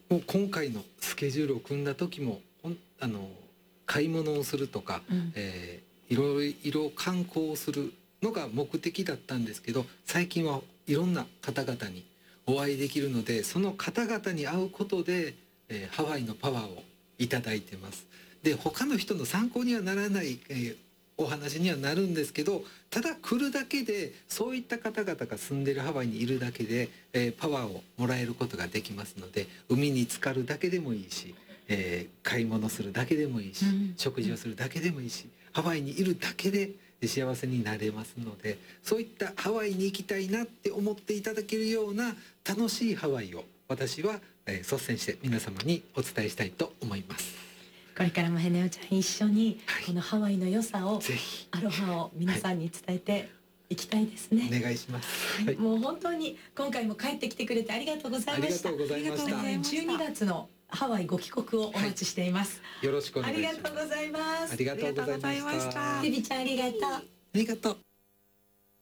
もう今回のスケジュールを組んだ時も買い物をするとか、いろいろ観光をするのが目的だったんですけど、最近はいろんな方々にお会いできるので、その方々に会うことで、ハワイのパワーをいただいてます。で、他の人の参考にはならない、お話にはなるんですけど、ただ来るだけで、そういった方々が住んでるハワイにいるだけで、パワーをもらえることができますので、海に浸かるだけでもいいし、買い物するだけでもいいし、食事をするだけでもいいし、ハワイにいるだけで幸せになれますので、そういったハワイに行きたいなって思っていただけるような楽しいハワイを私は、率先して皆様にお伝えしたいと思います。 これからもヘネオちゃん一緒にこのハワイの良さを、 ぜひアロハを皆さんに伝えていきたいですね。 お願いします。 はい、もう本当に今回も帰ってきてくれてありがとうございました。 ありがとうございました。 12月のハワイご帰国をお待ちしています。 よろしくお願いします。 ありがとうございます。 ありがとうございました。 テビちゃんありがとう。 ありがとう。